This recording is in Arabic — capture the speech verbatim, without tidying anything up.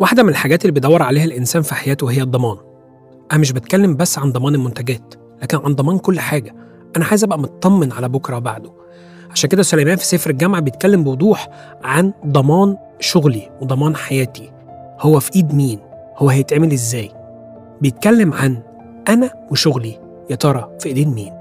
واحدة من الحاجات اللي بيدور عليها الإنسان في حياته هي الضمان. أنا مش بتكلم بس عن ضمان المنتجات، لكن عن ضمان كل حاجة. أنا عايز أبقى مطمن على بكرة وبعده. عشان كده سليمان في سفر الجامعة بيتكلم بوضوح عن ضمان شغلي وضمان حياتي. هو في إيد مين؟ هو هيتعمل إزاي؟ بيتكلم عن أنا وشغلي، يا ترى في إيدين مين؟